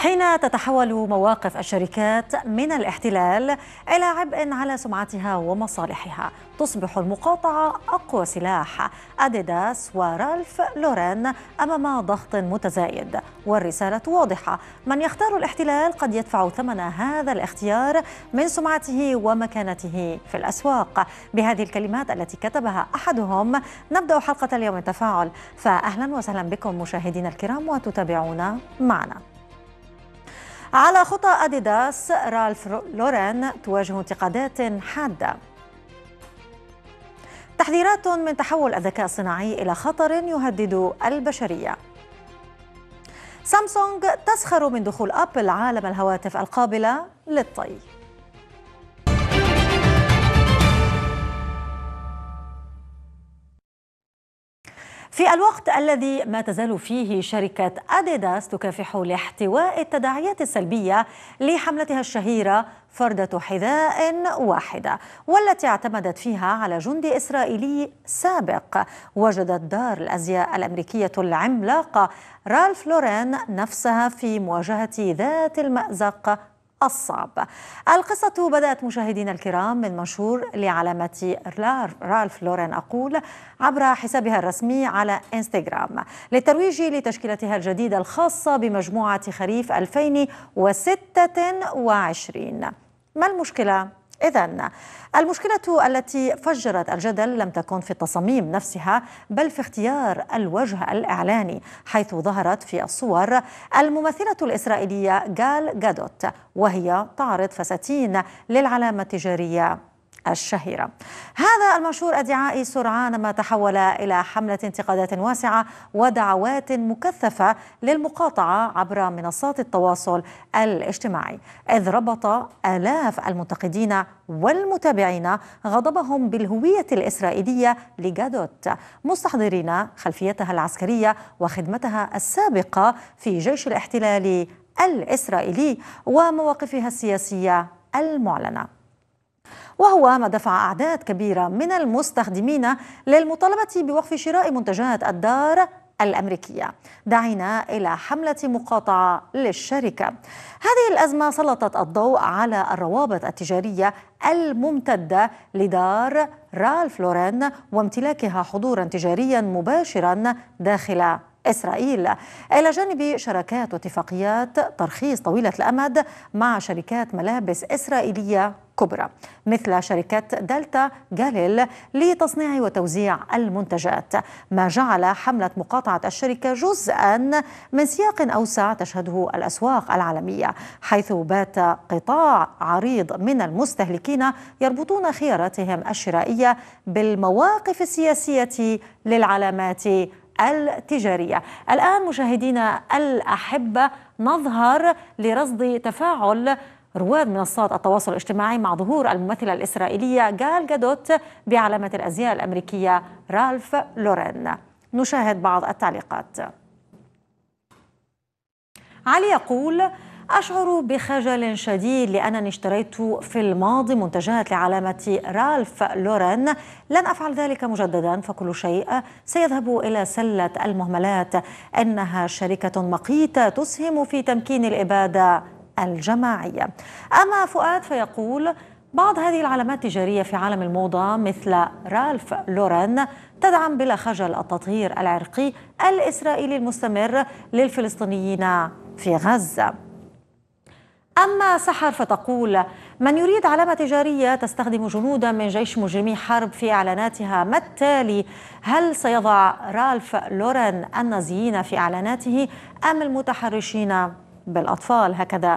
حين تتحول مواقف الشركات من الاحتلال إلى عبء على سمعتها ومصالحها، تصبح المقاطعة أقوى سلاح. أديداس ورالف لورين أمام ضغط متزايد، والرسالة واضحة: من يختار الاحتلال قد يدفع ثمن هذا الاختيار من سمعته ومكانته في الأسواق. بهذه الكلمات التي كتبها أحدهم نبدأ حلقة اليوم التفاعل، فأهلا وسهلا بكم مشاهدينا الكرام وتتابعونا معنا. على خطى أديداس، رالف لورين تواجه انتقادات حادة. تحذيرات من تحول الذكاء الصناعي إلى خطر يهدد البشرية. سامسونج تسخر من دخول أبل عالم الهواتف القابلة للطي. في الوقت الذي ما تزال فيه شركة أديداس تكافح لاحتواء التداعيات السلبية لحملتها الشهيرة فردة حذاء واحدة، والتي اعتمدت فيها على جندي إسرائيلي سابق، وجدت دار الأزياء الأمريكية العملاقة رالف لورين نفسها في مواجهة ذات المأزق الصعب. القصة بدأت مشاهدينا الكرام من منشور لعلامة رالف لورين أقول عبر حسابها الرسمي على انستغرام للترويج لتشكيلتها الجديدة الخاصة بمجموعة خريف 2026. ما المشكلة؟ إذن المشكلة التي فجرت الجدل لم تكن في التصاميم نفسها، بل في اختيار الوجه الإعلاني، حيث ظهرت في الصور الممثلة الإسرائيلية جال جادوت وهي تعرض فساتين للعلامة التجارية الشهيرة. هذا المنشور الدعائي سرعان ما تحول إلى حملة انتقادات واسعة ودعوات مكثفة للمقاطعة عبر منصات التواصل الاجتماعي، إذ ربط آلاف المنتقدين والمتابعين غضبهم بالهوية الإسرائيلية لجادوت، مستحضرين خلفيتها العسكرية وخدمتها السابقة في جيش الاحتلال الإسرائيلي ومواقفها السياسية المعلنة. وهو ما دفع أعداد كبيرة من المستخدمين للمطالبة بوقف شراء منتجات الدار الأمريكية، داعين إلى حملة مقاطعة للشركة. هذه الأزمة سلطت الضوء على الروابط التجارية الممتدة لدار رالف لورين وامتلاكها حضورا تجاريا مباشرا داخل إسرائيل، إلى جانب شراكات واتفاقيات ترخيص طويلة الأمد مع شركات ملابس إسرائيلية كبرى مثل شركة دلتا جاليل لتصنيع وتوزيع المنتجات، ما جعل حملة مقاطعة الشركة جزءا من سياق أوسع تشهده الأسواق العالمية، حيث بات قطاع عريض من المستهلكين يربطون خياراتهم الشرائية بالمواقف السياسية للعلامات التجارية. الآن مشاهدينا الأحبة نظهر لرصد تفاعل رواد منصات التواصل الاجتماعي مع ظهور الممثلة الإسرائيلية جال جادوت بعلامة الأزياء الأمريكية رالف لورين. نشاهد بعض التعليقات. علي يقول: أشعر بخجل شديد لأنني اشتريت في الماضي منتجات لعلامة رالف لورين، لن أفعل ذلك مجددا، فكل شيء سيذهب إلى سلة المهملات. إنها شركة مقيتة تسهم في تمكين الإبادة الجماعية. أما فؤاد فيقول: بعض هذه العلامات التجارية في عالم الموضة مثل رالف لورين تدعم بلا خجل التطهير العرقي الإسرائيلي المستمر للفلسطينيين في غزة. أما سحر فتقول: من يريد علامة تجارية تستخدم جنودا من جيش مجرمي حرب في إعلاناتها، ما التالي؟ هل سيضع رالف لورين النازيين في إعلاناته أم المتحرشين بالأطفال؟ هكذا